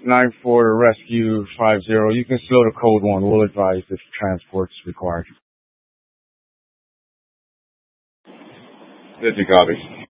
94 Rescue 50. You can slow to code 1. We'll advise if transport's required. Did you copy?